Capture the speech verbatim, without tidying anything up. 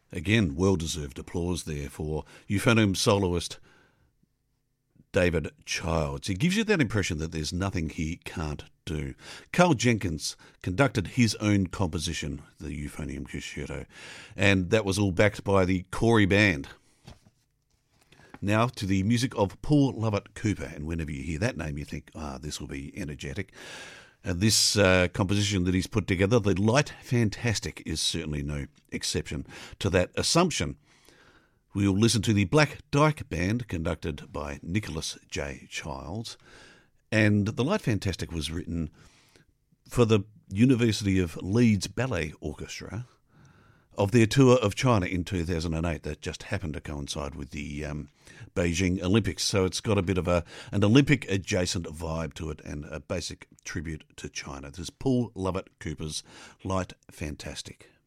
Again, well-deserved applause there for euphonium soloist David Childs. He gives you that impression that there's nothing he can't do. Carl Jenkins conducted his own composition, the Euphonium Concerto, and that was all backed by the Corey Band. Now to the music of Paul Lovett Cooper, and whenever you hear that name you think, ah, this will be energetic. And this uh, composition that he's put together, The Light Fantastic, is certainly no exception to that assumption. We'll listen to the Black Dyke Band, conducted by Nicholas J. Childs. And The Light Fantastic was written for the University of Leeds Ballet Orchestra of their tour of China in two thousand eight. That just happened to coincide with the um, Beijing Olympics. So it's got a bit of a an Olympic-adjacent vibe to it and a basic tribute to China. This is Paul Lovett Cooper's Light Fantastic.